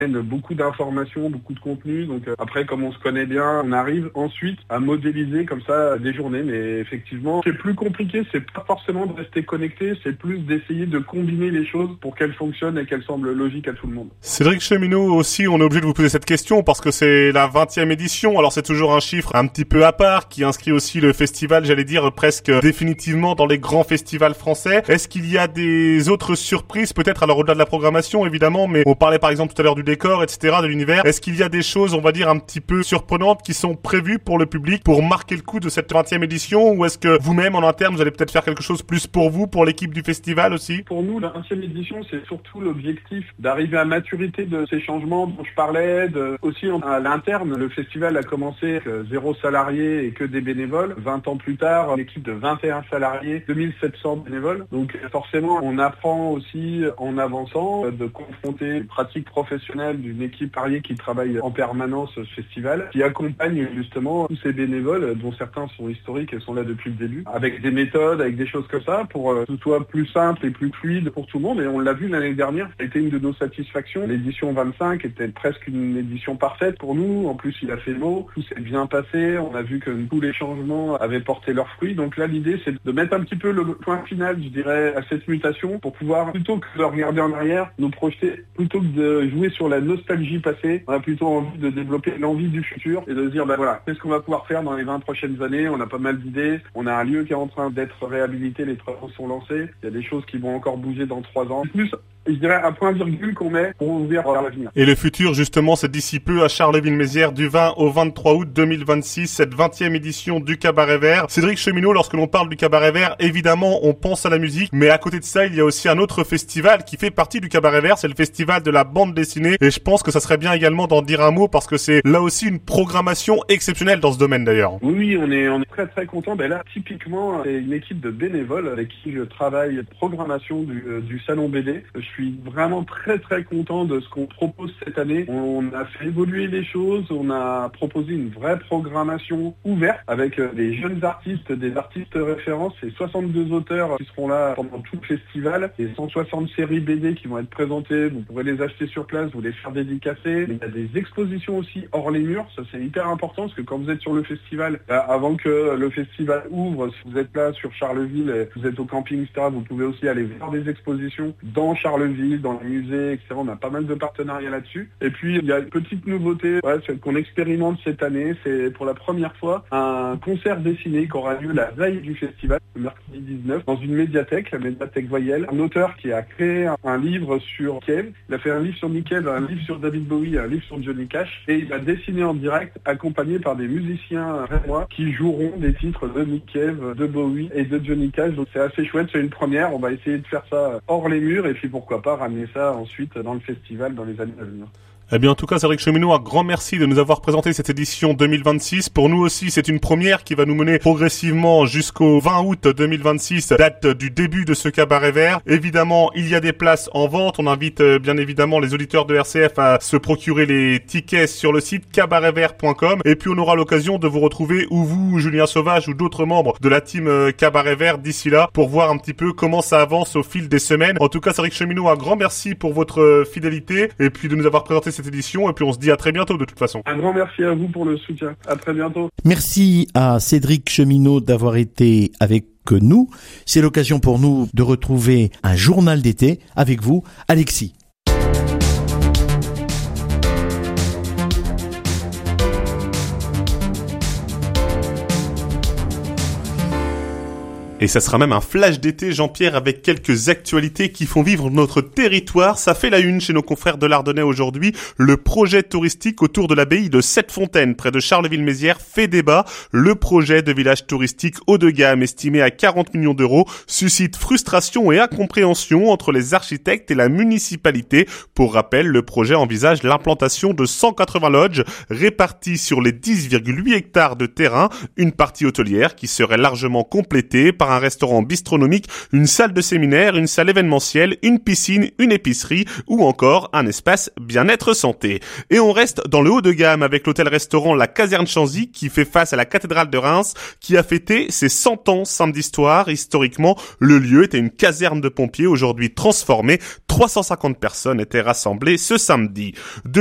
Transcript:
beaucoup d'informations, beaucoup de contenu. Donc après, comme on se connaît bien, on arrive ensuite à modéliser comme ça des journées. Mais effectivement, c'est plus compliqué, c'est pas forcément de rester connecté, c'est plus d'essayer de combiner les choses pour qu'elles fonctionnent et qu'elles semblent logiques à tout le monde. Cédric Cheminot aussi, on est obligé de vous poser cette question parce que c'est la 20e édition. Alors c'est toujours un chiffre un petit peu à part qui inscrit aussi le festival, j'allais dire presque définitivement dans les grands festivals français. Est-ce qu'il y a des autres surprises peut-être, alors au-delà de la programmation évidemment, mais on parlait par exemple tout à l'heure du décor, etc., de l'univers. Est-ce qu'il y a des choses, on va dire, un petit peu surprenantes qui sont prévues pour le public pour marquer le coup de cette 20e édition, ou est-ce que vous-même en interne vous allez peut-être faire quelque chose plus pour vous, pour l'équipe du festival aussi? Pour nous, la 20e édition, c'est surtout l'objectif d'arriver à maturité de ces changements dont je parlais, aussi à l'interne. Le festival a commencé avec 0 salariés et que des bénévoles. 20 ans plus tard, une équipe de 21 salariés, 2700 bénévoles. Donc forcément, on apprend aussi en avançant de confronter les pratiques professionnelles d'une équipe variée qui travaille en permanence ce festival, qui accompagne justement tous ces bénévoles, dont certains sont historiques et sont là depuis le début, avec des méthodes, avec des choses comme ça, pour que ce soit plus simple et plus fluide pour tout le monde. Et on l'a vu l'année dernière, ça a été une de nos satisfactions. L'édition 25 était presque une édition parfaite pour nous. En plus, il a fait beau, tout s'est bien passé. On a vu que tous les changements avaient porté leurs fruits. Donc là, l'idée, c'est de mettre un petit peu le point final, je dirais, à cette mutation pour pouvoir, plutôt que de regarder en arrière, nous projeter, plutôt que de jouer sur la nostalgie passée, on a plutôt envie de développer l'envie du futur et de se dire, voilà, qu'est-ce qu'on va pouvoir faire dans les 20 prochaines années? On a pas mal d'idées. On a un lieu qui est en train d'être réhabilité, les travaux sont lancés. Il y a des choses qui vont encore bouger dans 3 ans. Plus, je dirais, un point virgule qu'on met pour ouvrir vers l'avenir. Et le futur, justement, c'est d'ici peu à Charleville-Mézières du 20 au 23 août 2026, cette 20e édition du Cabaret Vert. Cédric Cheminot, lorsque l'on parle du Cabaret Vert, évidemment, on pense à la musique, mais à côté de ça, il y a aussi un autre festival qui fait partie du Cabaret Vert, c'est le festival de la bande dessinée, et je pense que ça serait bien également d'en dire un mot parce que c'est là aussi une programmation exceptionnelle dans ce domaine d'ailleurs. Oui, on est très très content. Là, typiquement, c'est une équipe de bénévoles avec qui je travaille programmation du salon BD. Je suis vraiment très très content de ce qu'on propose cette année. On a fait évoluer les choses, on a proposé une vraie programmation ouverte avec des jeunes artistes, des artistes références et 62 auteurs qui seront là pendant tout le festival et 160 séries BD qui vont être présentées. Vous pourrez les acheter sur place, vous les faire dédicacer. Il y a des expositions aussi hors les murs, ça c'est hyper important parce que quand vous êtes sur le festival, avant que le festival ouvre, si vous êtes là sur Charleville, vous êtes au camping, etc., vous pouvez aussi aller voir des expositions dans Charleville, dans les musées, etc. On a pas mal de partenariats là-dessus. Et puis, il y a une petite nouveauté qu'on expérimente cette année. C'est pour la première fois un concert dessiné qui aura lieu la veille du festival, le mercredi 19, dans une médiathèque, la médiathèque Voyelle. Un auteur qui a créé un livre sur Cave. Il a fait un livre sur Nick Cave, un livre sur David Bowie, un livre sur Johnny Cash. Et il a dessiné en direct, accompagné par des musiciens rémois qui joueront des titres de Nick Cave, de Bowie et de Johnny Cash. Donc c'est assez chouette, c'est une première. On va essayer de faire ça hors les murs et puis pourquoi pas ramener ça ensuite dans le festival dans les années à venir. Eh bien, en tout cas, Cédric Cheminot, un grand merci de nous avoir présenté cette édition 2026. Pour nous aussi, c'est une première qui va nous mener progressivement jusqu'au 20 août 2026, date du début de ce Cabaret Vert. Évidemment, il y a des places en vente. On invite bien évidemment les auditeurs de RCF à se procurer les tickets sur le site cabaretvert.com. Et puis, on aura l'occasion de vous retrouver, ou vous, Julien Sauvage, ou d'autres membres de la team Cabaret Vert d'ici là, pour voir un petit peu comment ça avance au fil des semaines. En tout cas, Cédric Cheminot, un grand merci pour votre fidélité et puis de nous avoir présenté cette édition, et puis on se dit à très bientôt de toute façon. Un grand merci à vous pour le soutien. À très bientôt. Merci à Cédric Cheminot d'avoir été avec nous. C'est l'occasion pour nous de retrouver un journal d'été avec vous, Alexis. Et ça sera même un flash d'été, Jean-Pierre, avec quelques actualités qui font vivre notre territoire. Ça fait la une chez nos confrères de l'Ardennais aujourd'hui. Le projet touristique autour de l'abbaye de Sept-Fontaines, près de Charleville-Mézières, fait débat. Le projet de village touristique haut de gamme, estimé à 40 millions d'euros, suscite frustration et incompréhension entre les architectes et la municipalité. Pour rappel, le projet envisage l'implantation de 180 lodges répartis sur les 10,8 hectares de terrain, une partie hôtelière qui serait largement complétée par un restaurant bistronomique, une salle de séminaire, une salle événementielle, une piscine, une épicerie ou encore un espace bien-être santé. Et on reste dans le haut de gamme avec l'hôtel-restaurant La Caserne Chanzy qui fait face à la cathédrale de Reims qui a fêté ses 100 ans samedi soir. Historiquement, le lieu était une caserne de pompiers aujourd'hui transformée. 350 personnes étaient rassemblées ce samedi.